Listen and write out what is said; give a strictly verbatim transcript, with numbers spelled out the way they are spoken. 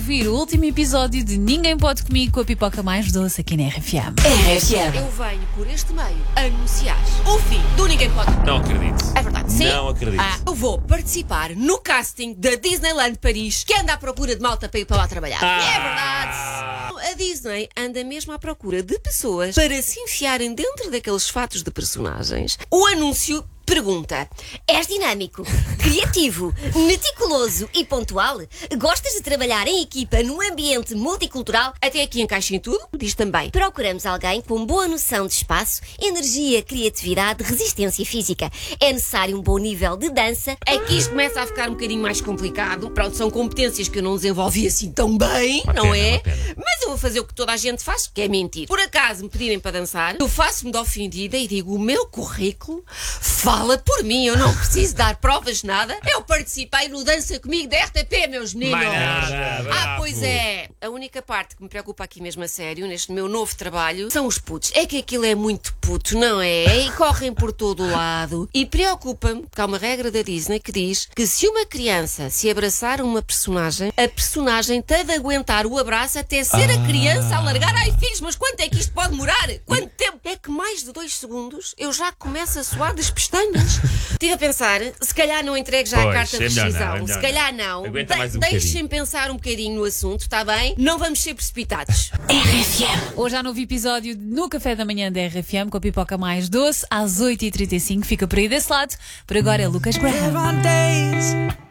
ouvir o último episódio de Ninguém Pode Comigo com a pipoca mais doce aqui na R F M. R F M. Eu venho por este meio anunciar o fim do Ninguém Pode Comigo. Não acredito. É verdade, sim? Não acredito. Ah, eu vou participar no casting da Disneyland Paris, que anda à procura de malta para ir para lá trabalhar. Ah. É verdade. A Disney anda mesmo à procura de pessoas para se enfiarem dentro daqueles fatos de personagens. O anúncio pergunta: és dinâmico, criativo, meticuloso e pontual? Gostas de trabalhar em equipa num ambiente multicultural? Até aqui encaixa em tudo. Diz também: procuramos alguém com boa noção de espaço, energia, criatividade, resistência física. É necessário um bom nível de dança. Aqui isto começa a ficar um bocadinho mais complicado. Pronto, são competências que eu não desenvolvi assim tão bem, Uma não pena, é? uma pena. Mas eu vou fazer o que toda a gente faz, que é mentir. Por acaso me pedirem para dançar, eu faço-me de ofendida e digo: o meu currículo fala por mim, eu não preciso dar provas de nada. Eu participei no Dança Comigo da R T P, meus meninos. Mais nada, Ah, bravo. pois é. A única parte que me preocupa aqui mesmo a sério, neste meu novo trabalho, são os putos. É que aquilo é muito puto, não é? E correm por todo o lado. E preocupa-me que há uma regra da Disney que diz que se uma criança se abraçar a uma personagem, a personagem tem de aguentar o abraço até ser a criança a largar. Ai, filhos, mas quanto é que isto pode demorar? Quanto tempo? É que mais de dois segundos eu já começo a suar das pestanas. Estive a pensar, se calhar não entregue já Pois, a carta de é melhor não, rescisão. é melhor Se calhar não. Aguenta De- mais um Deixem pensar um bocadinho no assunto, está bem? Não vamos ser precipitados. R F M. Hoje há novo episódio no Café da Manhã da R F M com a pipoca mais doce às oito e trinta e cinco. Fica por aí desse lado. Por agora é Lucas Graham. There are days